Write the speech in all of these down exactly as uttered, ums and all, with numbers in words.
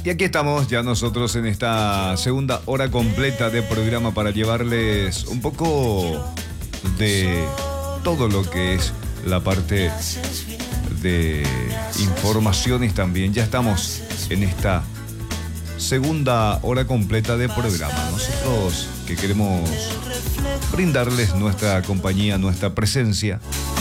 Y aquí estamos ya nosotros en esta segunda hora completa de programa para llevarles un poco de todo lo que es la parte de informaciones también. Ya estamos en esta segunda hora completa de programa. Nosotros que queremos brindarles nuestra compañía, nuestra presencia.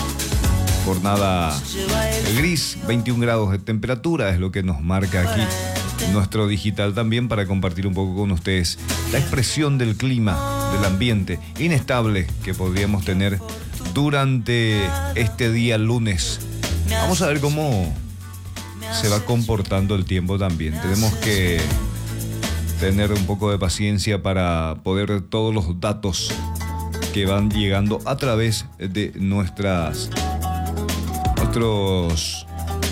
Jornada gris, veintiún grados de temperatura es lo que nos marca aquí nuestro digital también, para compartir un poco con ustedes la expresión del clima, del ambiente inestable que podríamos tener durante este día lunes. Vamos a ver cómo se va comportando el tiempo también. Tenemos que tener un poco de paciencia para poder ver todos los datos que van llegando a través de nuestras nuestros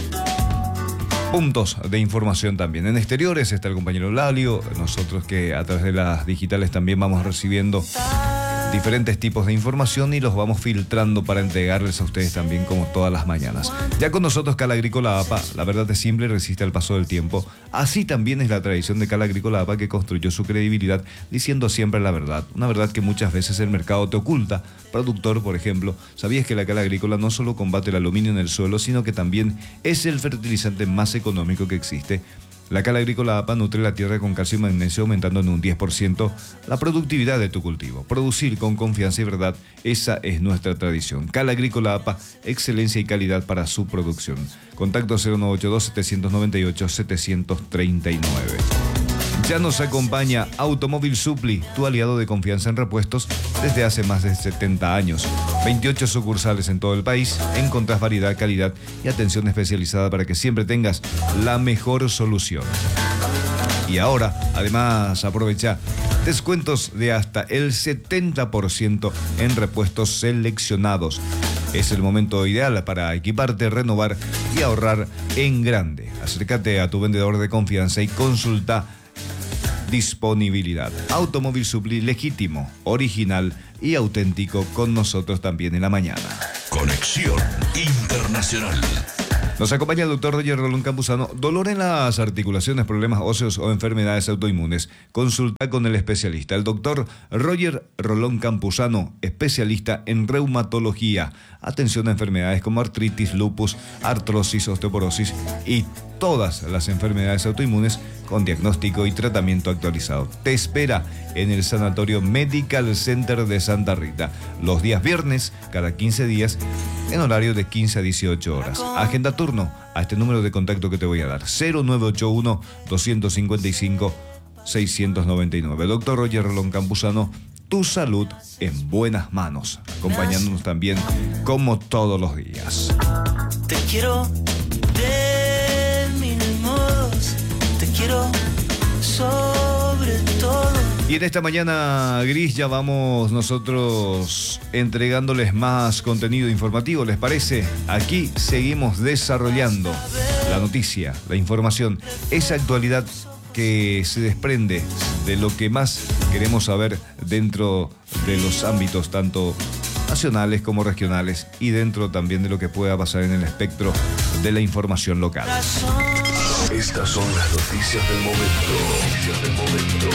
puntos de información también. En exteriores está el compañero Lalio, nosotros que a través de las digitales también vamos recibiendo diferentes tipos de información y los vamos filtrando para entregarles a ustedes también como todas las mañanas. Ya con nosotros Cal Agrícola A P A, la verdad es simple y resiste al paso del tiempo. Así también es la tradición de Cal Agrícola A P A, que construyó su credibilidad diciendo siempre la verdad. Una verdad que muchas veces el mercado te oculta. Productor, por ejemplo, ¿sabías que la cal agrícola no solo combate el aluminio en el suelo, sino que también es el fertilizante más económico que existe? La cal agrícola A P A nutre la tierra con calcio y magnesio, aumentando en un diez por ciento la productividad de tu cultivo. Producir con confianza y verdad, esa es nuestra tradición. Cal agrícola A P A, excelencia y calidad para su producción. Contacto cero nueve ocho dos, siete nueve ocho, siete tres nueve. Ya nos acompaña Automóvil Supply, tu aliado de confianza en repuestos desde hace más de setenta años. veintiocho sucursales en todo el país. Encontrás variedad, calidad y atención especializada para que siempre tengas la mejor solución. Y ahora, además, aprovecha descuentos de hasta el setenta por ciento en repuestos seleccionados. Es el momento ideal para equiparte, renovar y ahorrar en grande. Acércate a tu vendedor de confianza y consulta disponibilidad. Automóvil Supply, legítimo, original y auténtico, con nosotros también en la mañana. Conexión Internacional. Nos acompaña el doctor Roger Rolón Campuzano. Dolor en las articulaciones, problemas óseos o enfermedades autoinmunes. Consulta con el especialista, el doctor Roger Rolón Campuzano, especialista en reumatología. Atención a enfermedades como artritis, lupus, artrosis, osteoporosis y todas las enfermedades autoinmunes con diagnóstico y tratamiento actualizado. Te espera en el Sanatorio Medical Center de Santa Rita, los días viernes, cada quince días, en horario de quince a dieciocho horas. Agenda turno a este número de contacto que te voy a dar, cero nueve ocho uno, dos cinco cinco, seis nueve nueve. Doctor Roger Rolón Campuzano, tu salud en buenas manos, acompañándonos también como todos los días. Te quiero de mil modos, te quiero sobre todo. Y en esta mañana gris ya vamos nosotros entregándoles más contenido informativo, ¿les parece? Aquí seguimos desarrollando la noticia, la información, esa actualidad que se desprende de lo que más queremos saber dentro de los ámbitos tanto nacionales como regionales y dentro también de lo que pueda pasar en el espectro de la información local. Estas son las noticias del momento. Noticias del momento.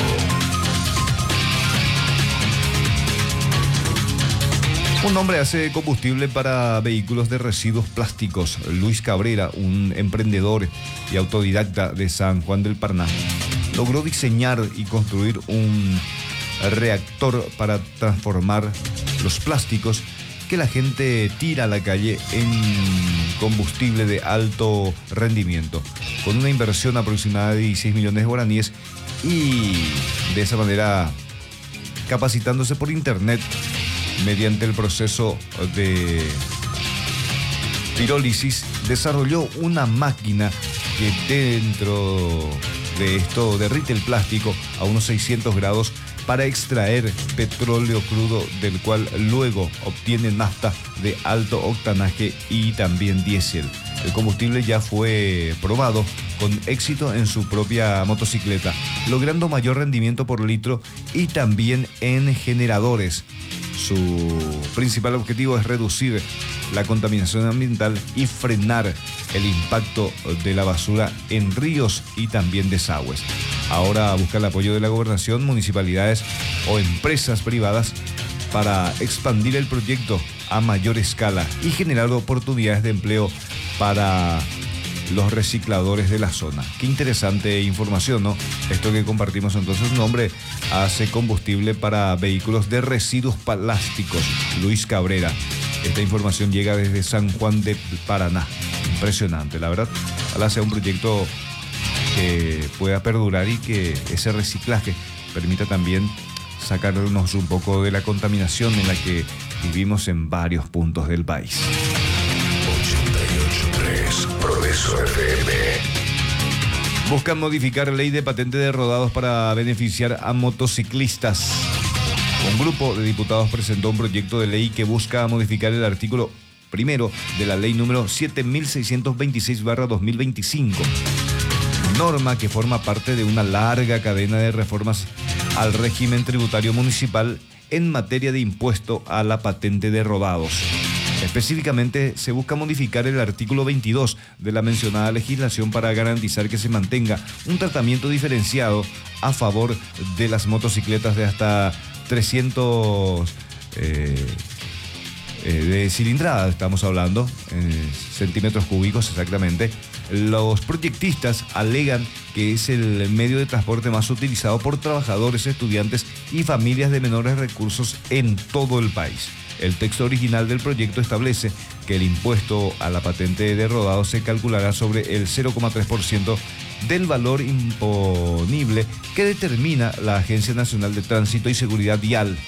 Un hombre hace combustible para vehículos de residuos plásticos. Luis Cabrera, un emprendedor y autodidacta de San Juan del Paraná, logró diseñar y construir un reactor para transformar los plásticos que la gente tira a la calle en combustible de alto rendimiento, con una inversión aproximada de dieciséis millones de guaraníes, y de esa manera capacitándose por internet mediante el proceso de pirólisis, desarrolló una máquina que dentro de esto derrite el plástico a unos seiscientos grados para extraer petróleo crudo, del cual luego obtiene nafta de alto octanaje y también diésel. El combustible ya fue probado con éxito en su propia motocicleta, logrando mayor rendimiento por litro y también en generadores. Su principal objetivo es reducir la contaminación ambiental y frenar el impacto de la basura en ríos y también desagües. Ahora busca el apoyo de la gobernación, municipalidades o empresas privadas para expandir el proyecto a mayor escala y generar oportunidades de empleo para los recicladores de la zona. Qué interesante información, ¿no? Esto que compartimos entonces, un hombre hace combustible para vehículos de residuos plásticos. Luis Cabrera. Esta información llega desde San Juan de Paraná. Impresionante, la verdad. Ojalá sea un proyecto que pueda perdurar y que ese reciclaje permita también sacarnos un poco de la contaminación en la que vivimos en varios puntos del país. ochenta y ocho punto tres Progreso F M. Buscan modificar ley de patente de rodados para beneficiar a motociclistas. Un grupo de diputados presentó un proyecto de ley que busca modificar el artículo primero de la ley número siete mil seiscientos veintiséis barra dos mil veinticinco. Norma que forma parte de una larga cadena de reformas al régimen tributario municipal en materia de impuesto a la patente de rodados. Específicamente, se busca modificar el artículo veintidós de la mencionada legislación para garantizar que se mantenga un tratamiento diferenciado a favor de las motocicletas de hasta trescientos eh, eh, de cilindrada, estamos hablando, eh, centímetros cúbicos exactamente. Los proyectistas alegan que es el medio de transporte más utilizado por trabajadores, estudiantes y familias de menores recursos en todo el país. El texto original del proyecto establece que el impuesto a la patente de rodado se calculará sobre el cero coma tres por ciento del valor imponible que determina la Agencia Nacional de Tránsito y Seguridad Vial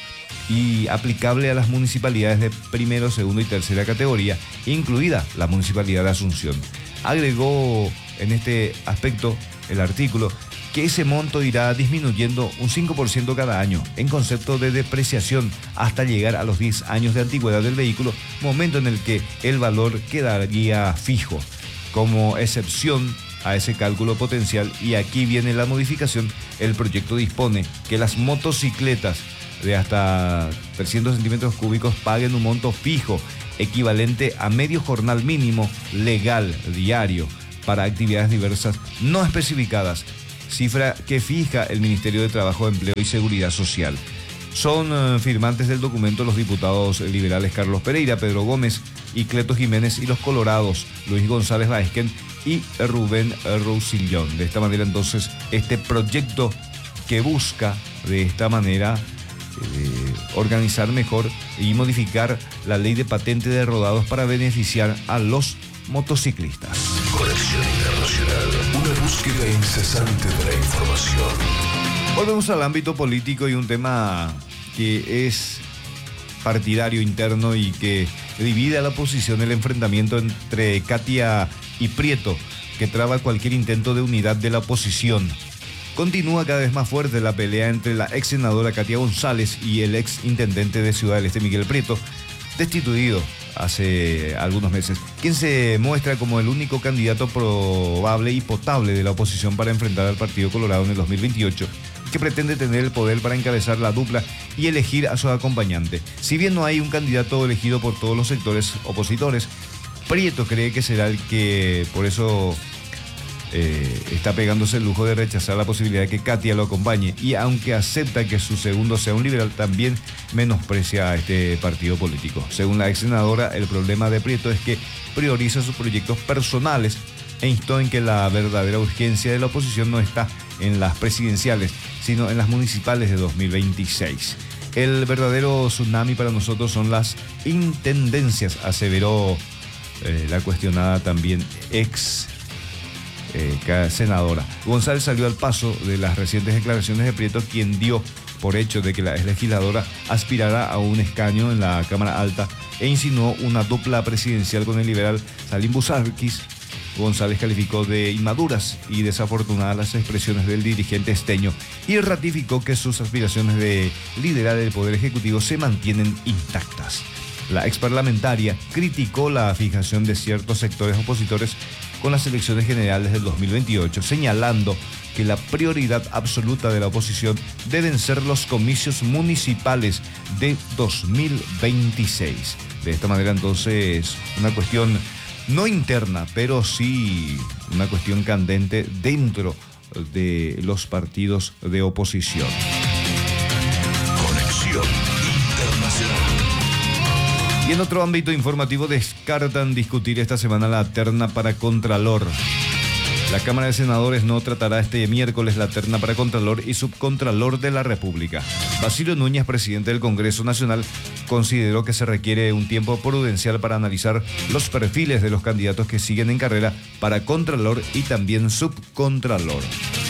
y aplicable a las municipalidades de primero, segundo y tercera categoría, incluida la Municipalidad de Asunción. Agregó en este aspecto el artículo que ese monto irá disminuyendo un cinco por ciento cada año en concepto de depreciación hasta llegar a los diez años de antigüedad del vehículo, momento en el que el valor quedaría fijo. Como excepción a ese cálculo potencial, y aquí viene la modificación, el proyecto dispone que las motocicletas de hasta trescientos centímetros cúbicos paguen un monto fijo equivalente a medio jornal mínimo legal diario para actividades diversas no especificadas, cifra que fija el Ministerio de Trabajo, Empleo y Seguridad Social. Son uh, firmantes del documento los diputados liberales Carlos Pereira, Pedro Gómez y Cleto Jiménez, y los colorados Luis González Baezquen y Rubén Roussillon. De esta manera entonces este proyecto que busca de esta manera eh, organizar mejor y modificar la ley de patente de rodados para beneficiar a los motociclistas. Conexión Internacional, una búsqueda incesante de la información. Volvemos al ámbito político y un tema que es partidario interno y que divide a la oposición, el enfrentamiento entre Katia y Prieto, que traba cualquier intento de unidad de la oposición. Continúa cada vez más fuerte la pelea entre la ex senadora Katia González y el ex intendente de Ciudad del Este, Miguel Prieto, destituido hace algunos meses, quien se muestra como el único candidato probable y potable de la oposición para enfrentar al Partido Colorado en el dos mil veintiocho, que pretende tener el poder para encabezar la dupla y elegir a su acompañante. Si bien no hay un candidato elegido por todos los sectores opositores, Prieto cree que será el que, por eso eh, está pegándose el lujo de rechazar la posibilidad de que Katia lo acompañe, y aunque acepta que su segundo sea un liberal, también menosprecia a este partido político. Según la ex senadora, el problema de Prieto es que prioriza sus proyectos personales e instó en que la verdadera urgencia de la oposición no está en las presidenciales, sino en las municipales de dos mil veintiséis. El verdadero tsunami para nosotros son las intendencias, aseveró eh, la cuestionada también ex eh, senadora. González salió al paso de las recientes declaraciones de Prieto, quien dio por hecho de que la ex legisladora aspirará a un escaño en la Cámara Alta e insinuó una dupla presidencial con el liberal Salim Buzarquis. González calificó de inmaduras y desafortunadas las expresiones del dirigente esteño y ratificó que sus aspiraciones de liderar el Poder Ejecutivo se mantienen intactas. La exparlamentaria criticó la fijación de ciertos sectores opositores con las elecciones generales del dos mil veintiocho, señalando que la prioridad absoluta de la oposición deben ser los comicios municipales de dos mil veintiséis. De esta manera, entonces, una cuestión no interna, pero sí una cuestión candente dentro de los partidos de oposición. Conexión Internacional. Y en otro ámbito informativo, descartan discutir esta semana la terna para Contralor. La Cámara de Senadores no tratará este miércoles la terna para Contralor y Subcontralor de la República. Basilio Núñez, presidente del Congreso Nacional, consideró que se requiere un tiempo prudencial para analizar los perfiles de los candidatos que siguen en carrera para Contralor y también Subcontralor.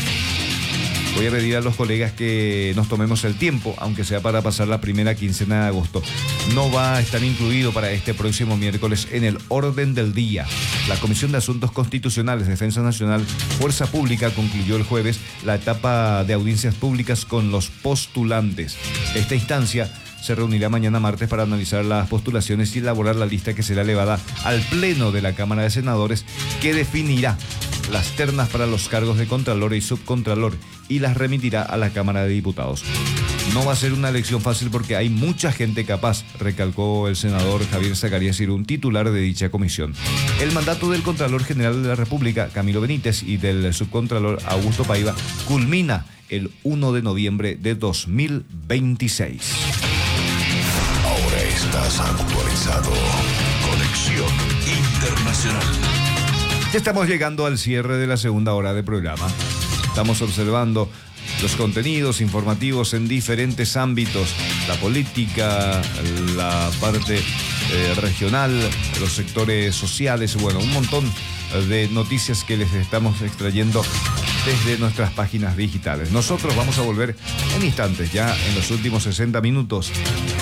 Voy a pedir a los colegas que nos tomemos el tiempo, aunque sea para pasar la primera quincena de agosto. No va a estar incluido para este próximo miércoles en el orden del día. La Comisión de Asuntos Constitucionales, Defensa Nacional, Fuerza Pública concluyó el jueves la etapa de audiencias públicas con los postulantes. Esta instancia se reunirá mañana martes para analizar las postulaciones y elaborar la lista que será elevada al Pleno de la Cámara de Senadores, que definirá las ternas para los cargos de Contralor y Subcontralor y las remitirá a la Cámara de Diputados. No va a ser una elección fácil porque hay mucha gente capaz, recalcó el senador Javier Zacarías Irún, titular de dicha comisión. El mandato del Contralor General de la República, Camilo Benítez, y del Subcontralor Augusto Paiva culmina el primero de noviembre de dos mil veintiséis. Ahora estás actualizado. Conexión Internacional. Ya estamos llegando al cierre de la segunda hora de programa. Estamos observando los contenidos informativos en diferentes ámbitos, la política, la parte eh, regional, los sectores sociales, bueno, un montón de noticias que les estamos extrayendo desde nuestras páginas digitales. Nosotros vamos a volver en instantes, ya en los últimos sesenta minutos.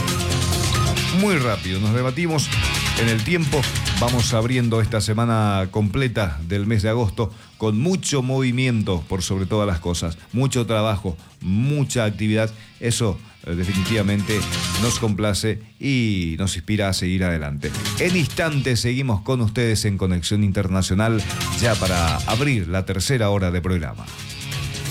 Muy rápido, nos debatimos en el tiempo. Vamos abriendo esta semana completa del mes de agosto con mucho movimiento por sobre todas las cosas, mucho trabajo, mucha actividad. Eso eh, definitivamente nos complace y nos inspira a seguir adelante. En instantes seguimos con ustedes en Conexión Internacional, ya para abrir la tercera hora de programa.